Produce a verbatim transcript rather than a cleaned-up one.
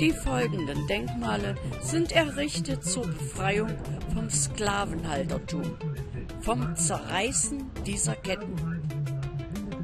Die folgenden Denkmale sind errichtet zur Befreiung vom Sklavenhaltertum, vom Zerreißen dieser Ketten